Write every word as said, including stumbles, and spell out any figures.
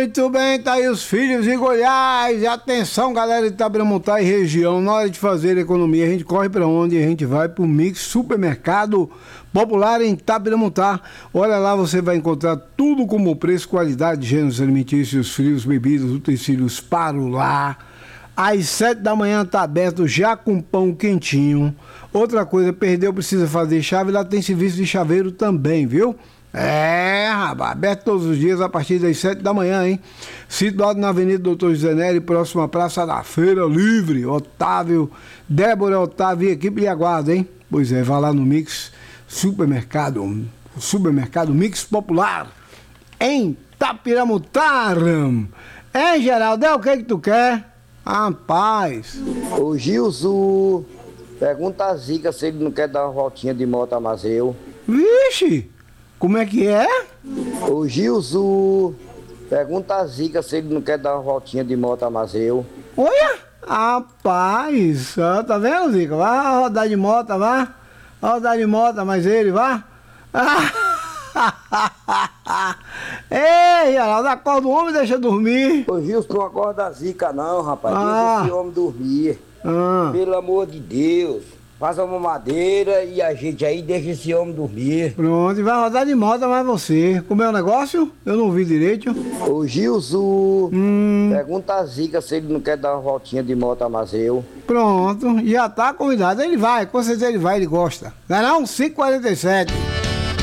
Muito bem, tá aí os filhos de Goiás. E atenção, galera de Itabiramuntá e região. Na hora de fazer economia, a gente corre pra onde? A gente vai pro Mix Supermercado Popular em Itabiramuntá. Olha lá, você vai encontrar tudo como preço, qualidade, gêneros alimentícios, frios, bebidas, utensílios para o lar. Às sete da manhã tá aberto já com pão quentinho. Outra coisa, perdeu, precisa fazer chave, lá tem serviço de chaveiro também, viu? É, rapaz, aberto todos os dias a partir das sete da manhã, hein? Situado na Avenida Doutor José Nery, próximo à Praça da Feira Livre. Otávio, Débora, Otávio e equipe lhe aguarda, hein? Pois é, vá lá no Mix Supermercado, o Supermercado Mix Popular, em Itabiramuntá. Hein, Geraldo, é o que que tu quer? Rapaz. Ô Gilzo, pergunta a Zica se ele não quer dar uma voltinha de moto a Mazeu. Vixe, como é que é? Ô Gilzo, pergunta a Zica se ele não quer dar uma voltinha de moto a Mazeu. Olha, rapaz, ó, tá vendo, Zica? Vai rodar de moto, vá. Vai rodar de moto, mas ele, vá. Ei, Geraldo, acorda o homem e deixa dormir. Ô Gilson, não acorda a Zica não, rapaz. Ah. Deixa esse homem dormir. Ah. Pelo amor de Deus. Faz uma madeira e a gente aí deixa esse homem dormir. Pronto, e vai rodar de moto, mas você. Como é o negócio? Eu não ouvi direito. Ô Gilson, Hum. pergunta a Zica se ele não quer dar uma voltinha de moto a Mazeu. Pronto, já tá convidado. Ele vai, com certeza ele vai, ele gosta. Não é não? cinco e quarenta e sete.